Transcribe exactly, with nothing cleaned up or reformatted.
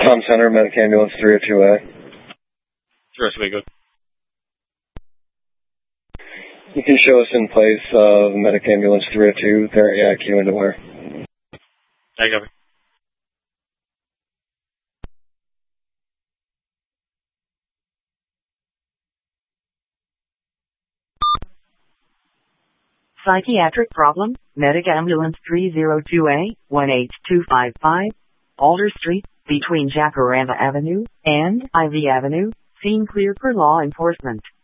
Tom Center, Medic Ambulance three oh two A. Sure, so good. You can show us in place of Medic Ambulance three oh two, their A I Q into where? I got it. Psychiatric problem, Medic Ambulance three oh two A, one eight two five five, Alder Street, between Jacaranda Avenue and Ivy Avenue, scene clear for law enforcement.